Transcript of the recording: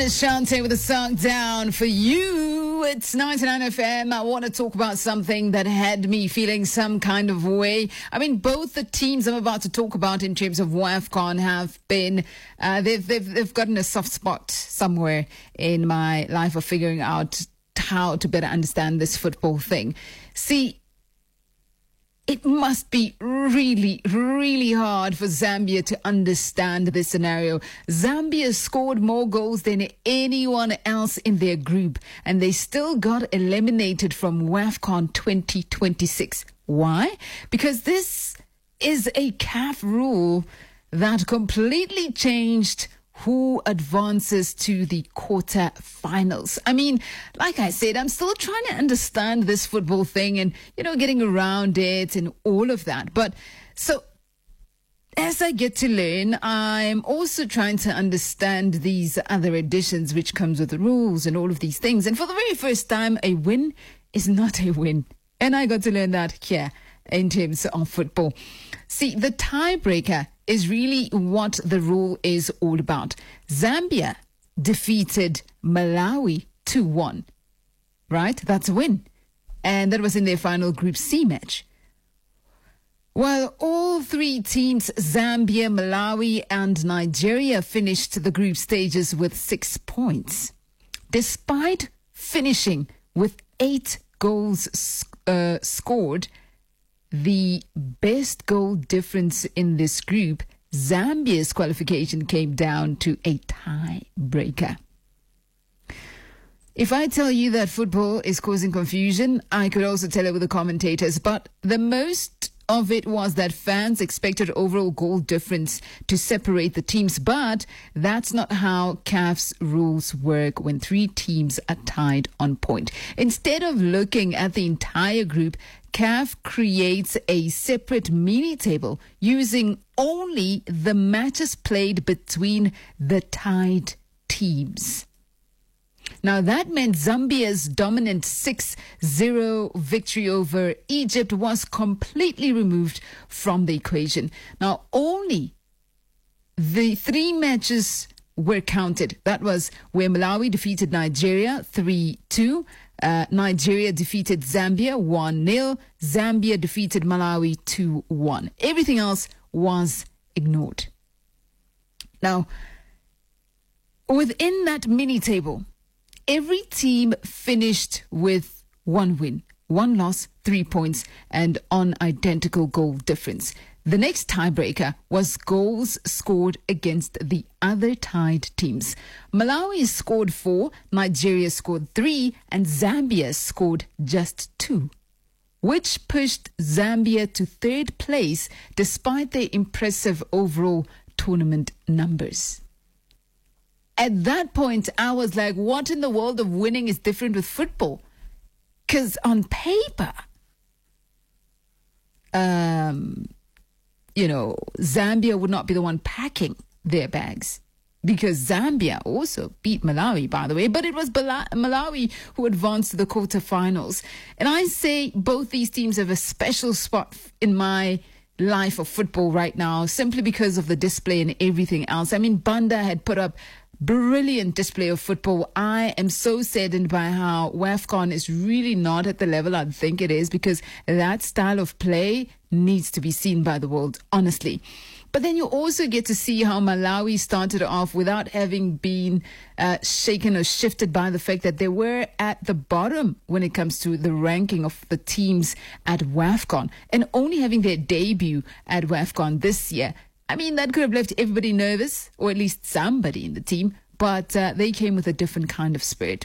Shante with a song down for you. It's 99 FM. I want to talk about something that had me feeling some kind of way. I mean, both the teams I'm about to talk about in terms of WAFCON have been, they've gotten a soft spot somewhere in my life of figuring out how to better understand this football thing. See, it must be really, really hard for Zambia to understand this scenario. Zambia scored more goals than anyone else in their group, and they still got eliminated from WAFCON 2026. Why? Because this is a CAF rule that completely changed who advances to the quarterfinals. I mean, like I said, I'm still trying to understand this football thing and, getting around it and all of that. But so as I get to learn, I'm also trying to understand these other editions, which comes with the rules and all of these things. And for the very first time, a win is not a win. And I got to learn that here in terms of football. See, the tiebreaker is really what the rule is all about. Zambia defeated Malawi 2-1, right? That's a win. And that was in their final Group C match. While all three teams, Zambia, Malawi, and Nigeria, finished the group stages with 6 points. Despite finishing with 8 goals scored, the best goal difference in this group, Zambia's qualification came down to a tiebreaker. If I tell you that football is causing confusion, I could also tell it with the commentators, but the most of it was that fans expected overall goal difference to separate the teams, but that's not how CAF's rules work when 3 teams are tied on point. Instead of looking at the entire group, CAF creates a separate mini table using only the matches played between the tied teams. Now, that meant Zambia's dominant 6-0 victory over Egypt was completely removed from the equation. Now, only the 3 matches were counted. That was where Malawi defeated Nigeria 3-2. Nigeria defeated Zambia 1-0. Zambia defeated Malawi 2-1. Everything else was ignored. Now, within that mini table, every team finished with 1 win, 1 loss, 3 points, and on identical goal difference. The next tiebreaker was goals scored against the other tied teams. Malawi scored 4, Nigeria scored 3, and Zambia scored just 2, which pushed Zambia to 3rd place despite their impressive overall tournament numbers. At that point, I was like, what in the world of winning is different with football? Because on paper, Zambia would not be the one packing their bags, because Zambia also beat Malawi, by the way, but it was Malawi who advanced to the quarterfinals. And I say both these teams have a special spot in my life of football right now, simply because of the display and everything else. I mean, Banda had put up brilliant display of football. I am so saddened by how WAFCON is really not at the level I think it is, because that style of play needs to be seen by the world, honestly. But then you also get to see how Malawi started off without having been shaken or shifted by the fact that they were at the bottom when it comes to the ranking of the teams at WAFCON, and only having their debut at WAFCON this year. I mean, that could have left everybody nervous, or at least somebody in the team, but they came with a different kind of spirit.